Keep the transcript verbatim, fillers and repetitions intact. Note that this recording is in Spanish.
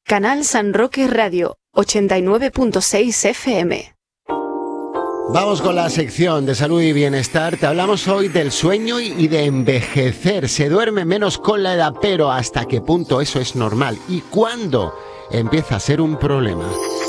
Canal San Roque Radio, ochenta y nueve punto seis F M. Vamos con la sección de salud y bienestar. Te hablamos hoy del sueño y de envejecer. Se duerme menos con la edad, pero ¿hasta qué punto eso es normal? ¿Y cuándo empieza a ser un problema?